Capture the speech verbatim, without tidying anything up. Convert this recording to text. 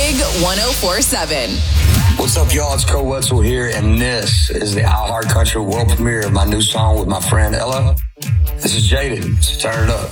Big one oh four seven. What's up, y'all? It's Cole Wetzel here, and this is the iHeart Country world premiere of my new song with my friend Ella. This is Jaded, so turn it up.